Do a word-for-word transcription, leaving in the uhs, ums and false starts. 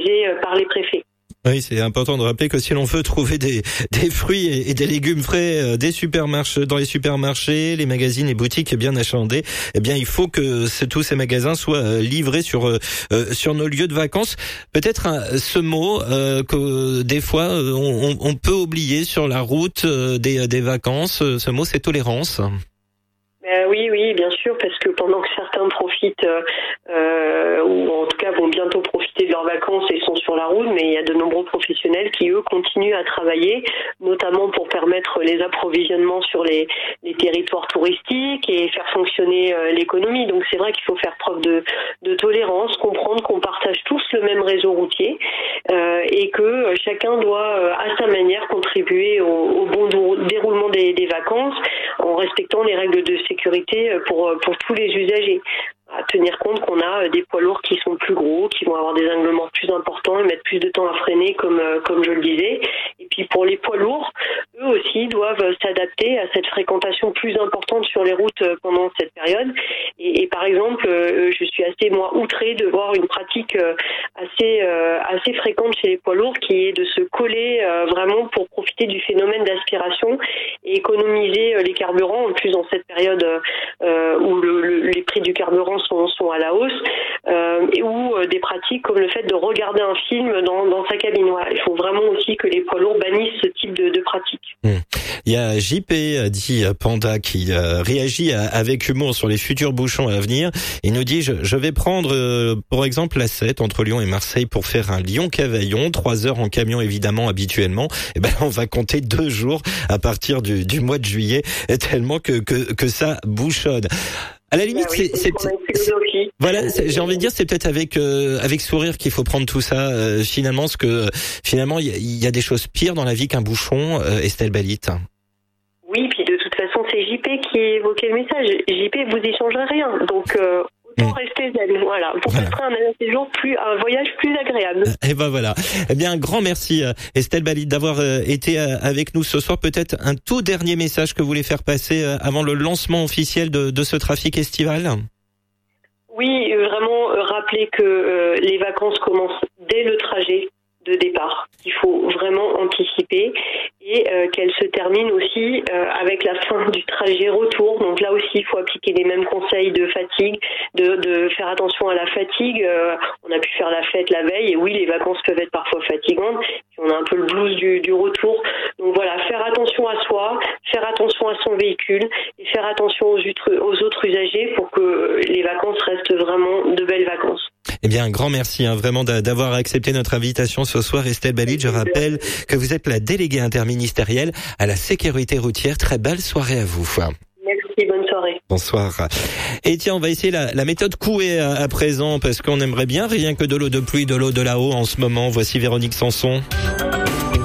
autorisés par les préfets. Oui, c'est important de rappeler que si l'on veut trouver des, des fruits et, et des légumes frais des supermarchés, dans les supermarchés, les magazines et boutiques bien achalandés, eh bien, il faut que ce, tous ces magasins soient livrés sur euh, sur nos lieux de vacances. Peut-être un, ce mot euh, que des fois on, on peut oublier sur la route des, des vacances. Ce mot, c'est tolérance. Euh, oui, oui, bien sûr, parce que pendant que certains profitent, euh, ou en tout cas vont bientôt profiter de leurs vacances et sont sur la route, mais il y a de nombreux professionnels qui, eux, continuent à travailler, notamment pour permettre les approvisionnements sur les, les territoires touristiques et faire fonctionner euh, l'économie. Donc c'est vrai qu'il faut faire preuve de, de tolérance, comprendre qu'on partage tous le même réseau routier euh, et que chacun doit, euh, à sa manière, contribuer au, au bon déroulement des, des vacances en respectant les règles de sécurité pour, pour tous les usagers. À tenir compte qu'on a des poids lourds qui sont plus gros, qui vont avoir des anglements plus importants et mettre plus de temps à freiner, comme comme je le disais. Et puis pour les poids lourds, eux aussi doivent s'adapter à cette fréquentation plus importante sur les routes pendant cette période. Et, et par exemple, je suis assez moi outrée de voir une pratique assez assez fréquente chez les poids lourds, qui est de se coller vraiment pour profiter du phénomène d'aspiration et économiser les carburants. En plus, dans cette période où le, le, les prix du carburant Sont, sont à la hausse, euh, et ou euh, des pratiques comme le fait de regarder un film dans, dans sa cabine. Voilà. Il faut vraiment aussi que les poids lourds bannissent ce type de, de pratique. Mmh. Il y a J P, dit Panda, qui euh, réagit à, avec humour sur les futurs bouchons à venir. Il nous dit, je, je vais prendre euh, pour exemple l'A sept entre Lyon et Marseille pour faire un Lyon-Cavaillon, trois heures en camion évidemment habituellement. Et ben on va compter deux jours à partir du, du mois de juillet, tellement que, que, que ça bouchonne. À la limite, bah oui, c'est, c'est, c'est voilà, c'est, j'ai envie de dire, c'est peut-être avec euh, avec sourire qu'il faut prendre tout ça euh, finalement, parce que euh, finalement il y, y a des choses pires dans la vie qu'un bouchon. euh, Estelle Balit. Oui, puis de toute façon, c'est J P qui évoquait le message. J P, vous y changerez rien, donc. Euh... Pour rester zen, voilà, pour voilà. Faire un séjour plus, un voyage plus agréable. Et ben voilà. Eh bien, un grand merci Estelle Balit d'avoir été avec nous ce soir. Peut-être un tout dernier message que vous voulez faire passer avant le lancement officiel de, de ce trafic estival. Oui, vraiment rappeler que euh, les vacances commencent dès le trajet de départ. Il faut vraiment anticiper et euh, qu'elle se termine aussi euh, avec la fin du trajet retour. Donc là aussi, il faut appliquer les mêmes conseils de fatigue, de, de faire attention à la fatigue. Euh, on a pu faire la fête la veille et oui, les vacances peuvent être parfois fatigantes. Puis on a un peu le blues du, du retour. Donc voilà, faire attention à soi, faire attention à son véhicule et faire attention aux, aux autres usagers pour que les vacances restent vraiment de belles vacances. Eh bien, un grand merci hein, vraiment d'avoir accepté notre invitation ce soir, Estelle Balit. Je rappelle que vous êtes la déléguée interministérielle à la sécurité routière. Très belle soirée à vous. Merci, bonne soirée. Bonsoir. Et tiens, on va essayer la, la méthode Coué à, à présent, parce qu'on aimerait bien rien que de l'eau de pluie, de l'eau de là-haut en ce moment. Voici Véronique Sanson.